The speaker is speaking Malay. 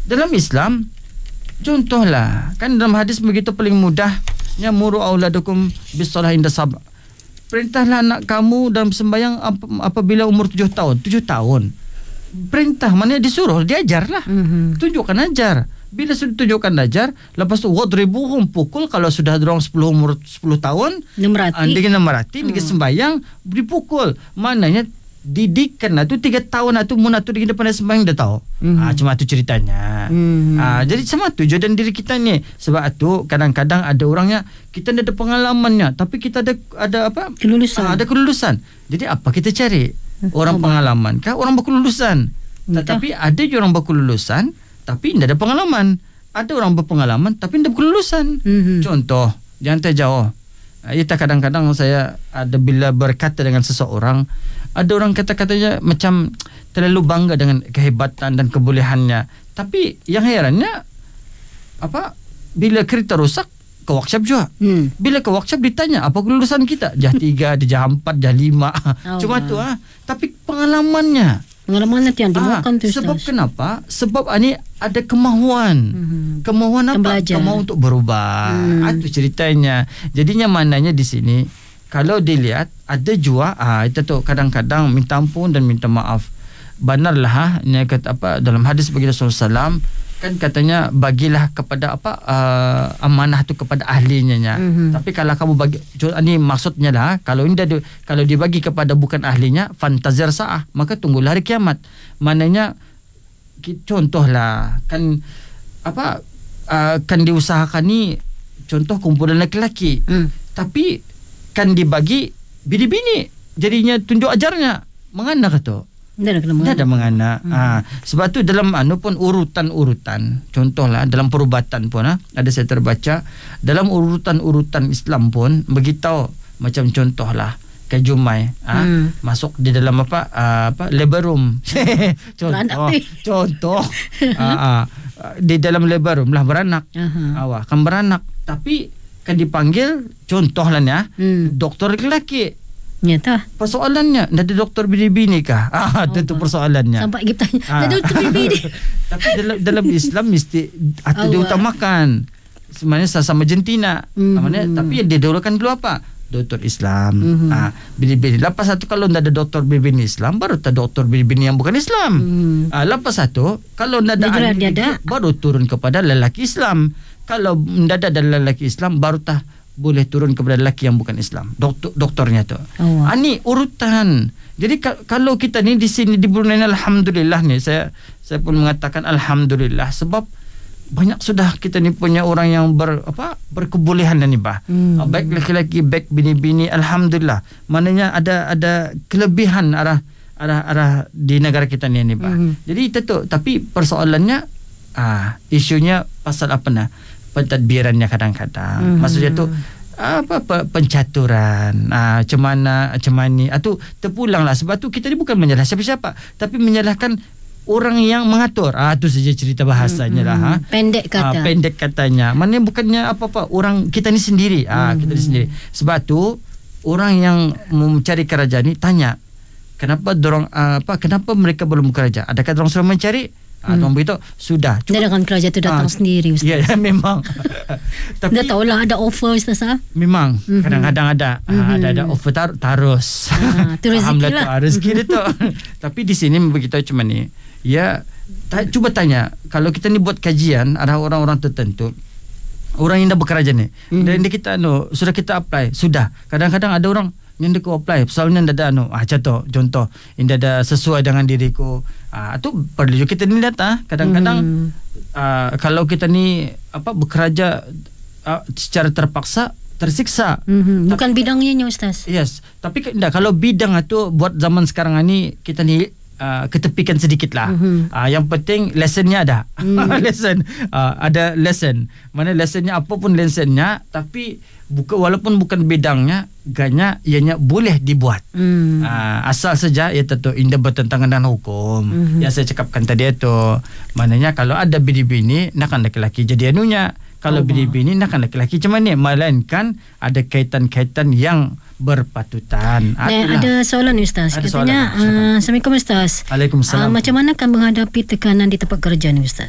dalam Islam, contohlah, kan dalam hadis begitu paling mudahnya, muru auladukum bis-shalah inda sab'. Perintahlah anak kamu dalam sembahyang apabila umur 7 tahun. 7 tahun. Perintah, maknanya disuruh, diajarlah. Tunjukkan, ajar. Bila sudah tunjukkan ajar, lepas tu wadribuhum, pukul. Kalau sudah dorang umur 10 tahun, dengan merati, dengan sembahyang, dipukul. Maknanya didikan tu 3 tahun tu mun tu di depan sembahyang dah tahu. Cuma tu ceritanya. Jadi sama tu jodoh diri kita ni. Sebab tu kadang-kadang ada orangnya kita ada pengalamannya, tapi kita ada apa? Kelulusan. Ada kelulusan. Jadi apa kita cari? Orang pengalaman kah? Orang berkelulusan. Tetapi ada je orang berkelulusan tapi tidak ada pengalaman. Ada orang berpengalaman tapi tidak berkelulusan. Contoh, jangan terjauh. Kita kadang-kadang saya ada bila berkata dengan seseorang, ada orang kata-katanya macam terlalu bangga dengan kehebatan dan kebolehannya. Tapi yang herannya apa? Bila kereta rosak ke workshop juga. Bila ke workshop ditanya apa kelulusan kita? Jah 3, jah 4, jah 5. Cuma tu Tapi pengalaman tu yang dimakan tu. Sebab kenapa? Sebab ini ada kemahuan. Kemahuan apa? Kemahuan untuk berubah. Itu ceritanya. Jadinya maknanya di sini kalau dilihat ada jua kita tu kadang-kadang minta ampun dan minta maaf. Benarlah kata apa dalam hadis bagi Rasulullah SAW kan katanya bagilah kepada amanah tu kepada ahlinya. Tapi kalau kamu bagi ini maksudnya lah kalau dibagi kepada bukan ahlinya fantazir sa'ah, maka tunggulah hari kiamat. Maknanya contohlah kan kan diusahakan ni contoh kumpulan lelaki. Tapi kan dibagi bini-bini jadinya tunjuk ajarnya mengana kata. Tidak ada mengana. Sebab tu dalam pun urutan-urutan. Contohlah dalam perubatan pun ada saya terbaca dalam urutan-urutan Islam pun begitu macam contohlah Kajumai masuk di dalam labor room. Contoh di dalam labor room lah beranak. Kan beranak tapi kan dipanggil contohlah doktor lelaki. Nyata. Persoalannya ada doktor bini-bini kah? Itu persoalannya. Sampai kita tanya, ada doktor bini. Tapi dalam Islam mesti diutamakan. Sebenarnya sama jentina. Tapi yang didahulukan dulu apa? Doktor Islam. Bini-bini. Lepas satu kalau tidak ada doktor bini Islam, baru ada doktor bini yang bukan Islam. Lepas satu kalau tidak ada baru turun kepada lelaki Islam. Kalau tidak ada lelaki Islam, baru boleh turun kepada lelaki yang bukan Islam. Doktornya tu. Ini urutan. Jadi kalau kita ni di sini di Brunei alhamdulillah ni saya pun mengatakan alhamdulillah sebab banyak sudah kita ni punya orang yang berkebolehan ni baik lelaki baik bini-bini alhamdulillah. Maknanya ada kelebihan arah di negara kita ni Jadi itu tapi persoalannya isunya pasal pentadbirannya kadang-kadang. Maksudnya tu pencaturan macam mana tu terpulanglah. Sebab tu kita ni bukan menyalah siapa-siapa tapi menyalahkan orang yang mengatur. Tu saja cerita bahasanya lah. Pendek katanya. Maknanya bukannya apa-apa orang kita ni sendiri. Kita ni sendiri. Sebab tu orang yang mencari kerajaan ni tanya kenapa mereka belum bekerja? Adakah dorang sudah mencari? Tuan beritahu sudah. Dengan kerajaan tu datang sendiri Ustaz. Ya memang. Tapi dah tahulah ada offer Ustaz. Memang kadang-kadang ada offer tarus. Tu rezeki lah. Rezeki dia tu. Tapi di sini begitu macam ni. Ya cuba tanya kalau kita ni buat kajian ada orang-orang tertentu orang yang dah bekerja ni dan kita sudah kita apply sudah. Kadang-kadang ada orang yang dia apply soalnya dah ada contoh yang dah sesuai dengan diriku. Tu perlu juga kita ni lihat kadang-kadang kalau kita ni bekerja secara terpaksa tersiksa. Bukan bidangnya Ustaz. Yes, tapi kalau bidang itu buat zaman sekarang ni kita ni ketepikan sedikit lah. Yang penting lessonnya ada. Ada lesson. Mana lessonnya apapun lessonnya tapi walaupun bukan bidangnya ianya boleh dibuat. Asal saja ia tentu tidak bertentangan dengan hukum. Yang saya cakapkan tadi itu maknanya kalau ada bini-bini nak lelaki jadi anunya. Kalau bini-bini nak lelaki macam mana? Melainkan ada kaitan-kaitan yang berpatutan. Ada soalan Ustaz. Katanya Assalamualaikum Ustaz. Waalaikumsalam. Macam mana kan menghadapi tekanan di tempat kerja ni Ustaz?